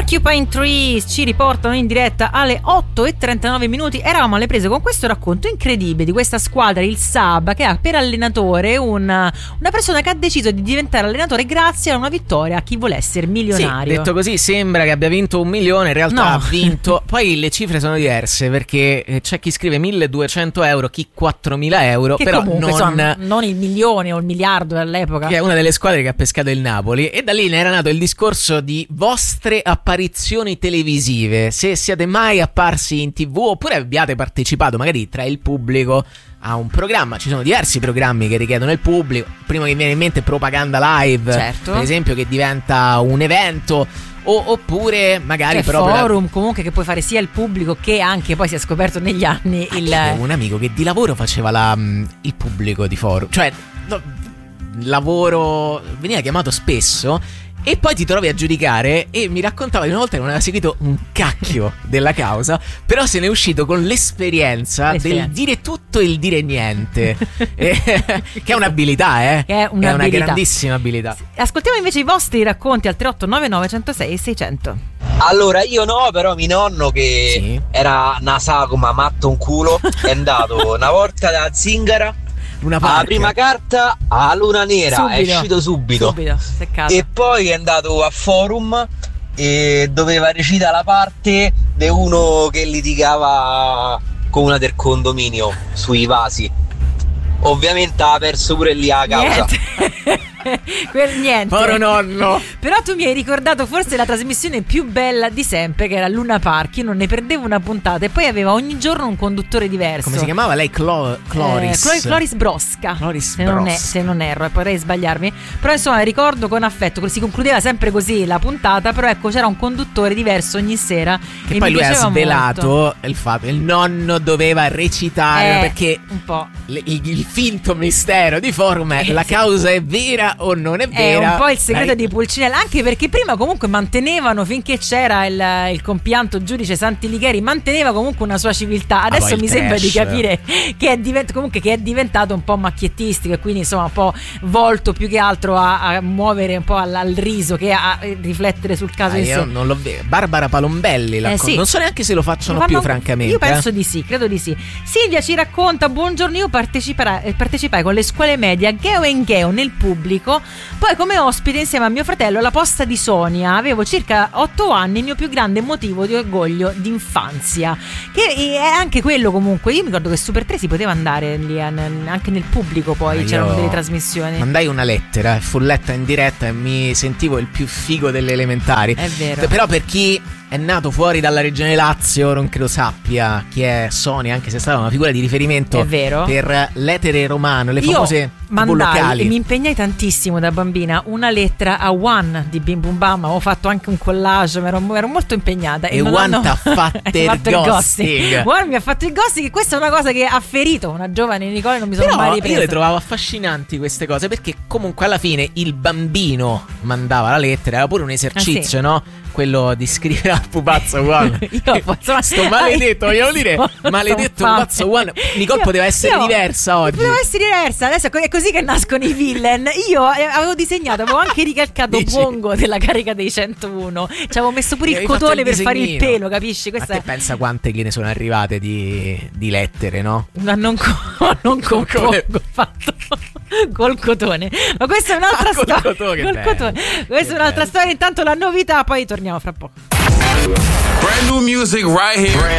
Porcupine Trees ci riportano in diretta alle 8:39. Eravamo alle prese con questo racconto incredibile di questa squadra, il Saba, che ha per allenatore una persona che ha deciso di diventare allenatore grazie a una vittoria a chi vuole essere milionario. Sì, detto così sembra che abbia vinto 1 milione, in realtà ha vinto. Poi le cifre sono diverse, perché c'è chi scrive 1.200 euro, chi 4.000 euro, che però comunque non il milione o il miliardo all'epoca. Che è una delle squadre che ha pescato il Napoli. E da lì ne era nato il discorso di vostre apparizioni televisive, se siete mai apparsi in TV oppure abbiate partecipato magari tra il pubblico a un programma. Ci sono diversi programmi che richiedono il pubblico. Primo che mi viene in mente è Propaganda Live, certo, per esempio, che diventa un evento. Oppure magari proprio forum comunque, che puoi fare sia il pubblico che anche, poi si è scoperto negli anni un amico che di lavoro faceva il pubblico di forum, cioè lavoro, veniva chiamato spesso. E poi ti trovi a giudicare. E mi raccontava di una volta che non aveva seguito un cacchio della causa, però se ne è uscito con l'esperienza del dire tutto e il dire niente. Che è un'abilità, che è una grandissima abilità. Ascoltiamo invece i vostri racconti al 3899 106 600. Allora, io no, però mio nonno, che era una sagoma, matto un culo, è andato una volta da Zingara, la prima carta a Luna Nera, è uscito subito. E poi è andato a Forum e doveva recitare la parte di uno che litigava con una del condominio sui vasi. Ovviamente ha perso pure lì la causa. Niente. Poro nonno. Però tu mi hai ricordato forse la trasmissione più bella di sempre, che era Luna Park. Io non ne perdevo una puntata. E poi aveva ogni giorno un conduttore diverso. Come si chiamava lei? Cloris Brosca, se non erro, potrei sbagliarmi. Però insomma ricordo con affetto. Si concludeva sempre così la puntata. Però ecco, c'era un conduttore diverso ogni sera. Che poi lui ha svelato il fatto che il nonno doveva recitare, perché un po' il finto mistero di Forum è la causa è vera o non è vera. È un po' il segreto di Pulcinella, anche perché prima comunque mantenevano, finché c'era il compianto giudice Santilicheri, manteneva comunque una sua civiltà. Adesso mi sembra di capire che è diventato un po' macchiettistico, e quindi insomma un po' volto più che altro a muovere un po' al riso che a riflettere sul caso in sé. Io non lo vedo. Barbara Palombelli non so neanche se lo facciano più, francamente. Io penso di sì, credo di sì. Silvia ci racconta: buongiorno, io partecipai con le scuole medie a Geo and Geo nel pubblico, poi come ospite insieme a mio fratello alla posta di Sonia. Avevo circa 8 anni, il mio più grande motivo di orgoglio d'infanzia, che è anche quello. Comunque io mi ricordo che Super 3 si poteva andare lì anche nel pubblico, poi c'erano delle trasmissioni. Mandai una lettera, fu letta in diretta e mi sentivo il più figo delle elementari. È vero. Però per chi è nato fuori dalla regione Lazio non credo sappia chi è Sonia, anche se è stata una figura di riferimento per l'etere romano, le famose locali. E mi impegnai tantissimo da bambina una lettera a One di Bim Bum Bam. Avevo fatto anche un collage, ero molto impegnata. E One ti ha fatto il ghosting. One mi ha fatto il ghosting, e questa è una cosa che ha ferito una giovane Nicole. Non mi sono mai ripresa. Io le trovavo affascinanti queste cose, perché comunque alla fine il bambino mandava la lettera, era pure un esercizio, no? Quello di scrivere al pupazzo One. Sto maledetto, vogliamo dire maledetto pupazzo One. Nicole poteva essere diversa oggi. Poteva essere diversa. Adesso è così che nascono i villain. Io avevo disegnato, avevo anche ricalcato Pongo della carica dei 101. Ci avevo messo pure il cotone per fare il pelo, capisci? Questa pensa quante che ne sono arrivate di lettere, no? Ma non con Pongo, fatto col cotone. Ma questa è un'altra storia. Col cotone. Questa è un'altra storia. Intanto la novità, poi torniamo fra poco. Brand new music right here.